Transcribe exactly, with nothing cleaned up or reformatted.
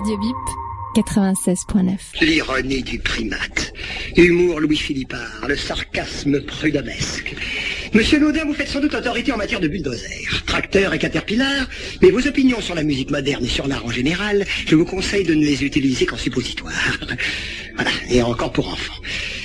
Radio Bip, quatre-vingt-seize point neuf. L'ironie du primate. Humour Louis-Philippard, le sarcasme prudhommesque. Monsieur Laudin, vous faites sans doute autorité en matière de bulldozer, tracteur et caterpillar, mais vos opinions sur la musique moderne et sur l'art en général, je vous conseille de ne les utiliser qu'en suppositoire. Voilà, et encore pour enfants.